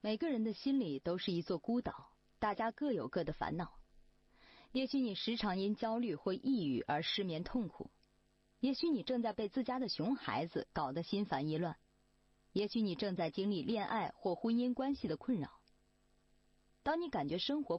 每个人的心里都是一座孤岛，大家各有各的烦恼。也许你时常因焦虑或抑郁而失眠痛苦，也许你正在被自家的熊孩子搞得心烦意乱，也许你正在经历恋爱或婚姻关系的困扰。当你感觉生活